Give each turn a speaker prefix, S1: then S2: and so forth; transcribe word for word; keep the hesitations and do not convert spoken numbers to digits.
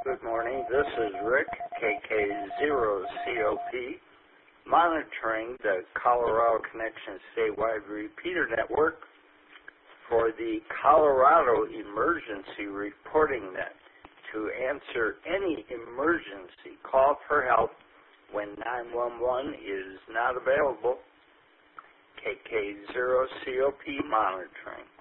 S1: Good morning. This is Rick, K K zero C O P, monitoring the Colorado Connection statewide repeater network for the Colorado Emergency Reporting Net to answer any emergency call for help when nine one one is not available. K K zero C O P monitoring.